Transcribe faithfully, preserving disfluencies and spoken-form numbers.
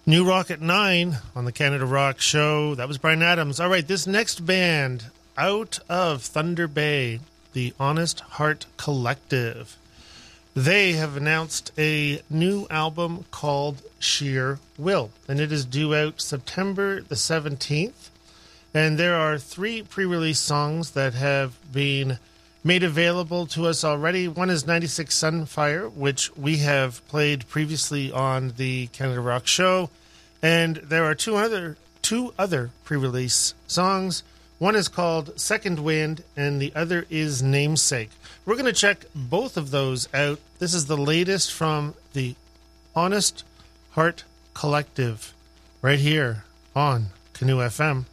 New Rock at nine on the Canada Rock Show. That was Bryan Adams. All right, this next band out of Thunder Bay, the Honest Heart Collective. They have announced a new album called Sheer Will, and it is due out September the seventeenth. And there are three pre-release songs that have been made available to us already. One is ninety-six Sunfire, which we have played previously on the Canada Rock Show. And there are two other two other pre-release songs. One is called Second Wind, and the other is Namesake. We're going to check both of those out. This is the latest from the Honest Heart Collective right here on Canoe F M.